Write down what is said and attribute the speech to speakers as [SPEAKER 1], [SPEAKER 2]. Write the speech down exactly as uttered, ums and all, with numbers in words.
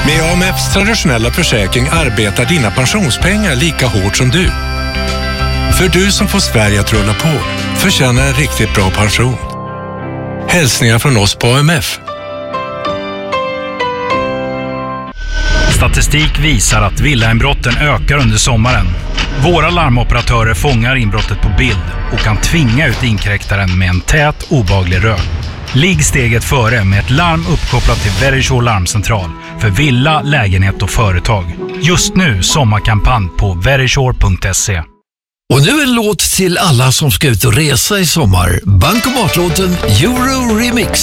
[SPEAKER 1] Med A M F:s traditionella försäkring arbetar dina pensionspengar lika hårt som du. För du som får Sverige att rulla på förtjänar en riktigt bra pension. Hälsningar från oss på A M F.
[SPEAKER 2] Statistik visar att villainbrotten ökar under sommaren. Våra larmoperatörer fångar inbrottet på bild och kan tvinga ut inkräktaren med en tät, obehaglig rök. Ligg steget före med ett larm uppkopplat till Verisure larmcentral för villa, lägenhet och företag. Just nu sommarkampanj på verisure punkt se.
[SPEAKER 3] Och nu en låt till alla som ska ut och resa i sommar. Bankomatlåten Euro Remix.